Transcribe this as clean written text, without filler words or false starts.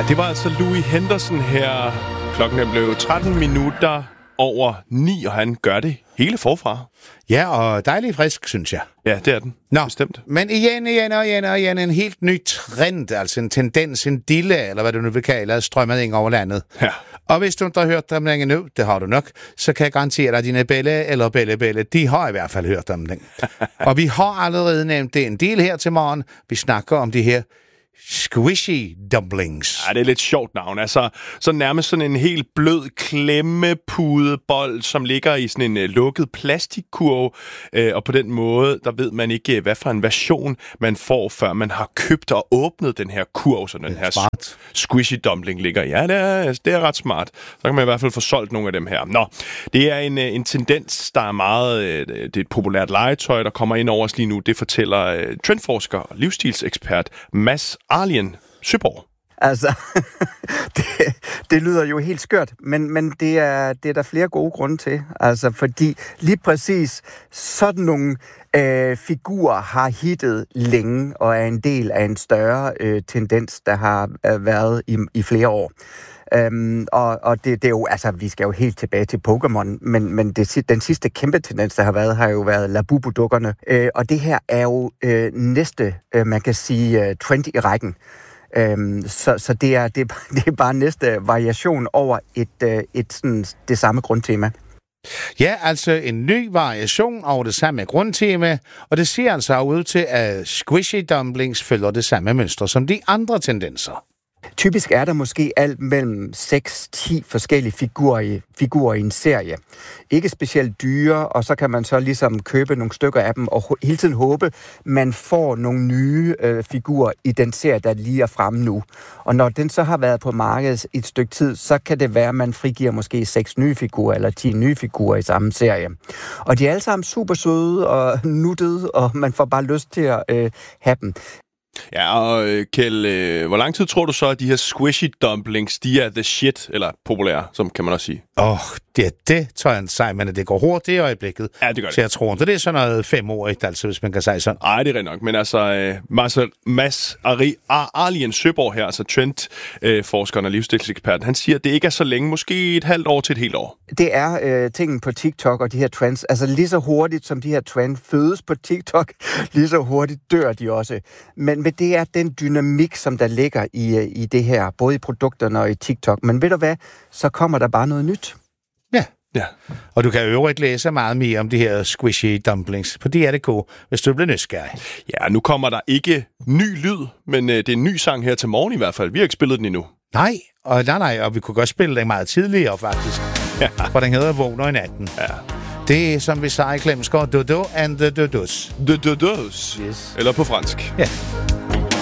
Det var altså Louis Henderson her. Klokken er blevet 13 minutter over 9, og han gør det hele forfra. Ja, og dejligt frisk, synes jeg. Ja, det er den. Nå, bestemt. Men igen en helt ny trend, altså en tendens, en dille, eller hvad du nu vil kalde, strømmet ind over landet. Ja. Og hvis du ikke har hørt om den endnu, det har du nok, så kan jeg garantere dig, at dine bælle eller bælle, de har i hvert fald hørt om den. Og vi har allerede nævnt det en del her til morgen. Vi snakker om de her squishy dumplings. Ja, det er lidt sjovt navn. Altså, så nærmest sådan en helt blød klemmepudebold, som ligger i sådan en lukket plastikkurv. Og på den måde, der ved man ikke, hvad for en version man får, før man har købt og åbnet den her kurv, så den her squishy dumpling ligger. Ja, det er ret smart. Så kan man i hvert fald få solgt nogle af dem her. Nå, det er en tendens, der er meget... det er et populært legetøj, der kommer ind over os lige nu. Det fortæller trendforsker og livsstilsekspert Mads Arlien Søborg. Altså, det lyder jo helt skørt, men det er der flere gode grunde til. Altså, fordi lige præcis sådan nogle figurer har hittet længe og er en del af en større tendens, der har været i flere år. Og det er jo, altså, vi skal jo helt tilbage til Pokémon, men den sidste kæmpe tendens, der har jo været Labubu-dukkerne. Og det her er jo næste, man kan sige, trend i rækken. Så det er bare næste variation over et sådan, det samme grundtema. Ja, altså en ny variation over det samme grundtema, og det ser altså ud til, at squishy dumplings følger det samme mønster som de andre tendenser. Typisk er der måske alt mellem 6-10 forskellige figurer i en serie. Ikke specielt dyre, og så kan man så ligesom købe nogle stykker af dem, og hele tiden håbe, man får nogle nye figurer i den serie, der lige er fremme nu. Og når den så har været på markedet et stykke tid, så kan det være, at man frigiver måske 6 nye figurer, eller 10 nye figurer i samme serie. Og de er alle sammen super søde og nuttede, og man får bare lyst til at have dem. Ja, og Kjeld, hvor lang tid tror du så, at de her squishy dumplings, de er the shit, eller populære, som kan man også sige? Det tror jeg sej, men det går hurtigt i øjeblikket. Ja, det gør det. Så jeg tror, det er sådan noget 5-årigt, altså, hvis man kan sige sådan. Nej, det er rigtig nok, men altså, Mads Arlien Søborg her, altså trendforskeren og livsstilseksperten, han siger, at det ikke er så længe, måske et halvt år til et helt år. Det er tingen på TikTok og de her trends, altså lige så hurtigt som de her trends fødes på TikTok, lige så hurtigt dør de også. Men det er den dynamik, som der ligger i det her, både i produkterne og i TikTok. Men ved du hvad, så kommer der bare noget nyt. Ja. Og du kan øvrigt læse meget mere om de her squishy dumplings på DR.dk, hvis du bliver nysgerrig. Ja, nu kommer der ikke ny lyd, men det er en ny sang her til morgen i hvert fald. Vi har ikke spillet den endnu. Nej, og vi kunne godt spille den meget tidligere faktisk. Ja. For den hedder Vågner i natten. Ja. Det er, som vi sagde i Klemsgaard, Dodo and the Dodus. The Dodus. Yes. Eller på fransk. Ja.